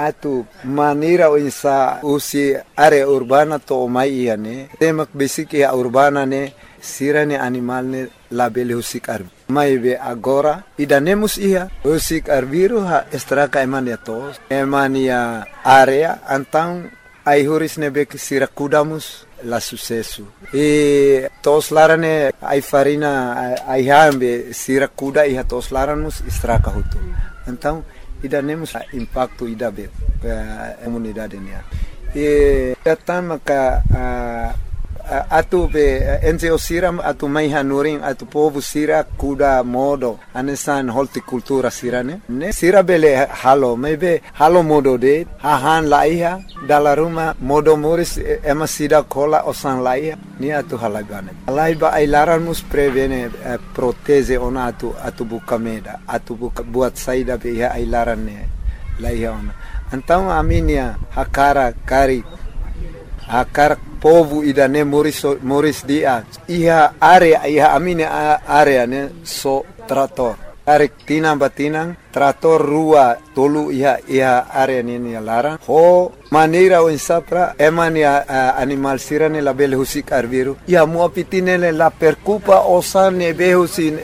atu manira insa usi area urbana to mai ne temak basic ya urbana ne sirane animal ne label husik arbi mai be agora idanemus ia husik arbiru ha estraka emania tos emania area antang ai huris ne be sira kudamus la sucesso e tos larane ai farina ai hambe sira kuda ia tos laramus estraka hutu então idanemus impacto idabe comunidade nia e datama ka atu be NGO siram atu mai hanuring atu povo sira kuda modo anesan horticultura sirane ne sira bele halo maybe halo modo de han laiha dalla ruma modo moris ema sida cola osan laiha ni atu halagane laiba ailaran mus prevene proteze ona atu bukameda atu buat saida be ailaran ne laiha ona então aminia hakara kari akar povo idane moris dia iha area iha amine area ne so trator tarik tinang batinang trator rua tolu iha area ni lara ho manera o insapra emania animal sirane la bel husik arbiru iha muapitine la percupa osane behusin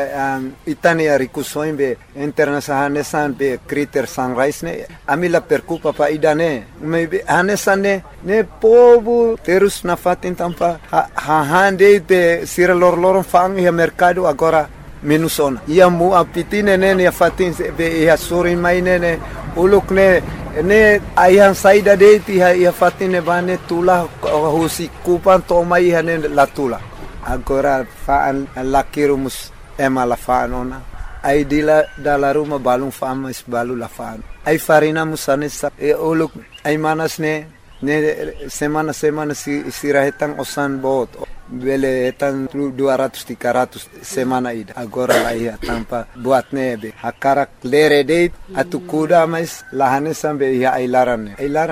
itania rikusoin be international san be criter sunrise ne amila percupa pa idane maybe hanesane ne povo terus na fatin tampa hande be sira lor fang iha mercado agora minusona ia mu apitine ne ya fatin be ia sorin mai ne uluk ne ayan saida de ti ia fatine bane tula husi kupan to mai ne la tula agora fa lakirumus ema la fanona ai dila dalla ruma balun famas balu la fan ai farina musanesa e uluk ai manas ne semana sirahetan osan bot bele etan 200-300 semana ida agora la ia tampa buat nebe hakarak lere de atu kuda mas lahane sambe ia ailarane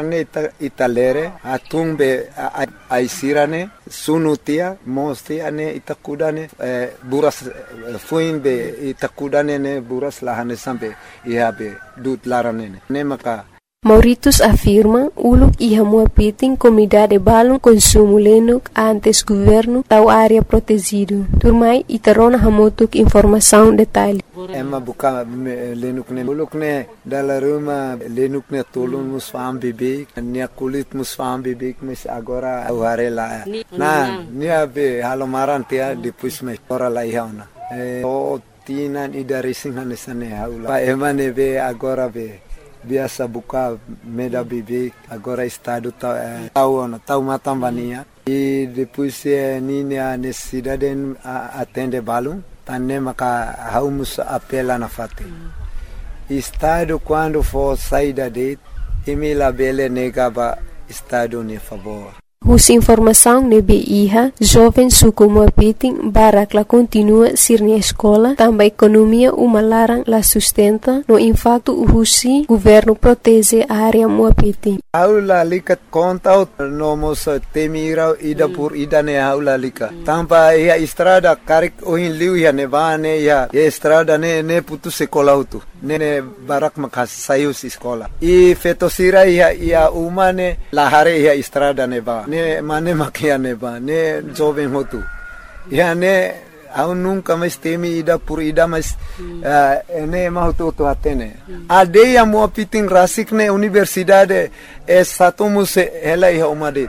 ita lere atumbe ai sirane sunutia mostia ne ita kudane buras fuin be ita kudane ne buras lahane sambe ia be dut larane ne maka Mauritius afirma uluk iha muapitin comunidade balun consumo lenuk antes governo tau área protegido. Turmai itarona hamotuk informação detalhe. Emma buka lenuk ne uluk ne dalla ruma lenuk ne tolun musfam bibik nia kulit musfam bibik mes agora aware la na nia be halomaran tia depois me ora la ihauna o tinan ida racing hanesane haula pa emane be agora be biasa buka meda bibi agora estado tau matambania e depois nini a necessidade atende balum tanne maka haumus apela na fate estado quando for saída de emila bele negaba estado ne favor Hus informação nebe iha, jovem suku muapitin barak la continua sirni escola, também economia uma larang la sustenta, no impacto husi governo protege a área muapitin. Aula likat konta no mos temira ida por ida ne aula lika. Tampa ia estrada karik ohin liu ia nevane ia estrada ne putu sekolah utu. Ne barak makas sayus escola. I fetosira ia umane lahare ia estrada neva. Ne mane makia neva. Ne jovem hotu. Ia ne au nunca mais temi ida por ida mas ne mahutu to atene. Adeia mo pitin rasik ne universidade satumus ela ia umade.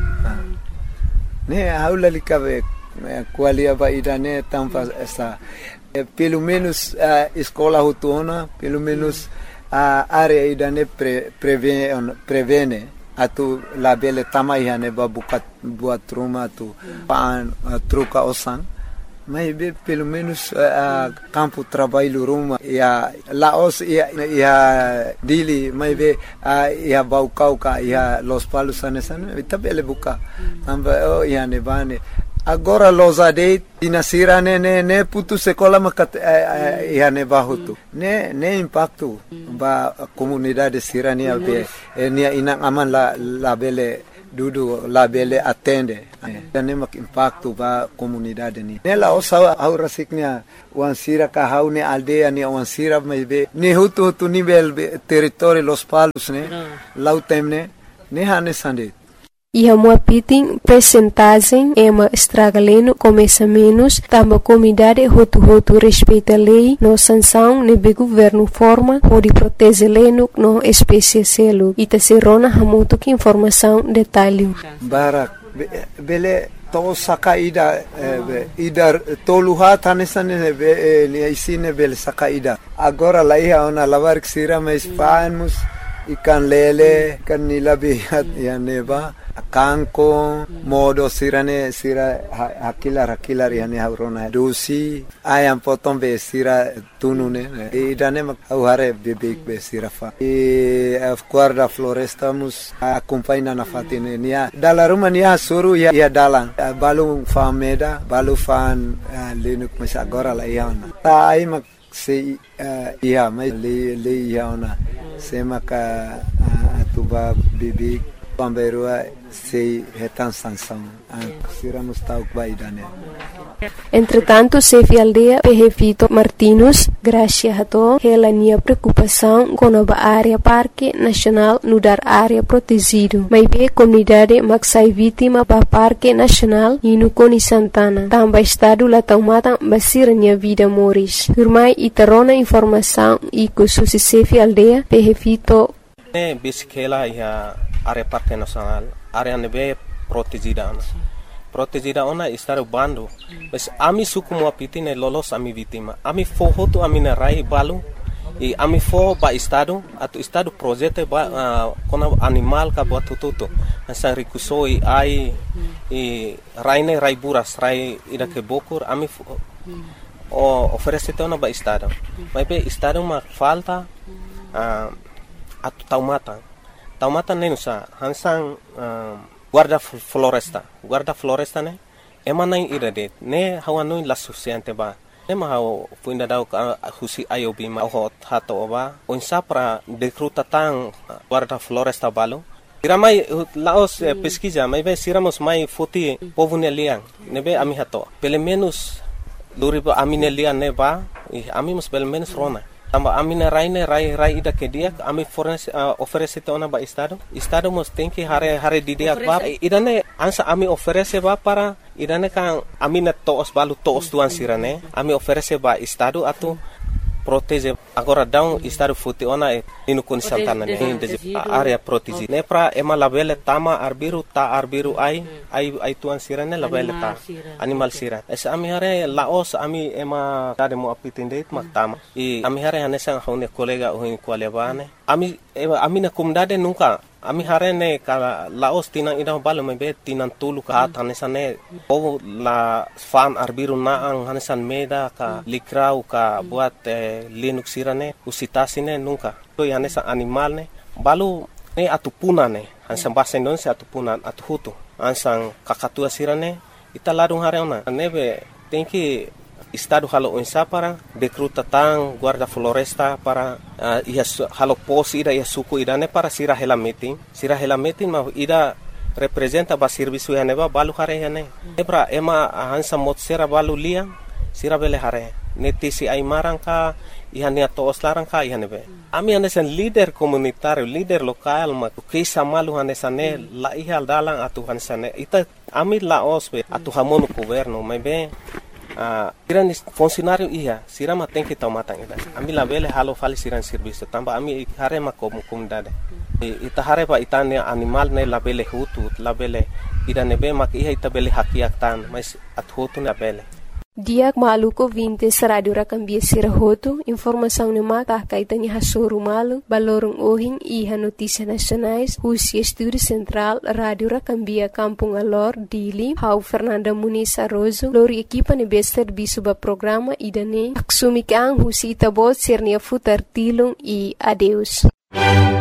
Ne aula likabe qualia ba ida ne tampa essa pelo menos escola hutuna, pelo menos a área ida ne prevene atu labele tamai hane babukat buat rumah tu pan truca osan mas pelo menos campo trabalho rumah ya laos ya dili mas ya baukau ka ya los palos anesan itabele buka tamba ya ne bane agora losade dinasira ne putu sekolah makat ya ne bahutu ne impacto ba comunidade sirania be nia inang aman la bele dudu labele atende ne mak impacto ba comunidade ni nela osa au rasiknya wansira ka haune aldea ni wansira mebe ni hutu nível território Los Palos ne lautemne ne hane sande Iha muapiting percentagem ema estragaleno começa menos, tamba comunidade hotu respeita lei, no sanção nebe governo forma, pode proteger leno no espécie selo. Ita serona hamuto que informação detalhe. Barak, bele to sakaida ida toluha tanesane be isine bele sakaida. Agora lá ia ona lavar que sira mais fanos ikan lele kan nilabihat ya neba kanko modo sira hakilar yani haurona dosi ayam potong be sira tunune idane mak hare bebek be sira fa guarda floresta mus acompanha na fatine nia dala rumah nia suru ya dalang balu fameda balu fan lenuk mas agora la iana tai mak se ia mai le iana se maka atuba bebek Pamberua sei retan sanção siramos tauk baidane. Entretanto, Sefi Aldea Pehefito Martinus, graças a to, ela tinha preocupação com a área Parque Nacional no dar área protegido. Mas a comunidade maxai vítima para Parque Nacional e no Coni Santana. Também estado lá tomada basira minha vida moris. Irmai itarona informação e que susi Sefi Aldea Pehefito. Bisikela ia área Parque Nacional, área nebe protegida. Protegida ona estar bando. Mas ami suku mo apitine lolos ami vítima. Ami forro tu ami na rai balu e ami for ba estado atu estado projeto ba kona animal ka buat tututo. Asa ricuso e ai e raine rai buras rai ida ke bokur ami oferece ona ba estado. Mas be estado ma falta atu taumata nenusa hansang guarda floresta ne emana irade ne hawanu la suficiente ba ne ma haw puinda daw husi ayobi ma ho hato ba onsa para decruta tan guarda floresta balo iramai laos pesquisa mai be siramos mai foti povunelian ne be ami hato pelo menos luriba aminelian ne ba amimos pelo menos rona tamba amina rai ida ke dia ami oferece ona ba estado mos tem que hare didia ba idane ansa ami oferece ba para idane kan amina toos balu toos tuan sirane ami oferece ba estado atu protege agora down estado futi ona inu Coni Santana ne area protege ne pra ema labele tama arbiru ai tuan sirane labele ta animal sira es ami hare laos ami ema tade mo apitinde mak tama e ami hare hanesang hone kolega ohin kwalebane ami na comunidade nunca ami hare ne kala laos tinang ida balo mebe tinan tulu ka hanesane o la fan arbiru na ang hanesan meda ka likrau ka buat linuk sirane usitasine nunca to hanesa animal ne balu ne atupuna ne hansan bahasa Indonesia atupuna atuhutu ansang kakatua sirane ita ladung hare ona nebe tem que estado halo onsa para decruta tang guarda floresta para halo pos ida ia suku idane para sira hela meeting ma ida representa ba serviço ya neba balu hare ne ebra ema hansa mot sera balu lia sira bele hare netisi ai marangka ihania toos larangka ihanebe ami hanesan líder comunitario líder lokal ma kisa malu hanesane la ihal dalang atu hanesane ita ami laos be atu hamono governo mebe iran funcionário ia sirama tem que tomar ida ami la bele halo fali siran serviço tamba ami hare ma comunidade ita hare pa itane animal ne la bele hutu la bele ida nebe mak ia ita bele hakiak tan mas at hutu na bele Diak maluko 20 sa radio rakambia sirahoto, informação na mata kaitan ni hasoro malu, balorong ohing iha notícia nacionais, Husi Estúdio Central, Radio Rakambia Kampung Alor, Dili, Hau Fernanda Muniz Arrozo, lori equipa ni bester bisu ba programa idane, aksumik ang Husi itabot sirnia futar tilong e adeus.